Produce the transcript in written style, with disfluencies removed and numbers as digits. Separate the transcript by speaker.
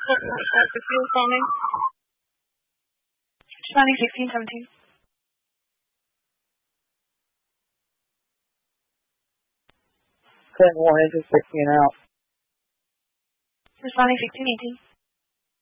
Speaker 1: The fuel calling.
Speaker 2: Responding 1617.
Speaker 3: Clinton 1 engine 16 out.
Speaker 2: Responding 1618.